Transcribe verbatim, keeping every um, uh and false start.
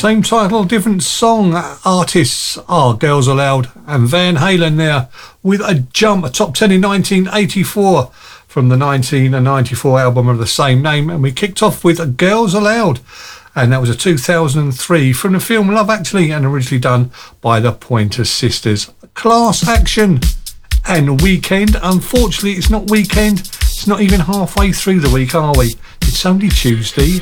Same title, different song. Artists are Girls Aloud and Van Halen there with A Jump, a top ten in nineteen eighty-four from the nineteen ninety-four album of the same name. And we kicked off with Girls Aloud, and that was a two thousand three from the film Love Actually, and originally done by the Pointer Sisters. Class Action and Weekend. Unfortunately, it's not weekend. It's not even halfway through the week, are we? It's only Tuesday.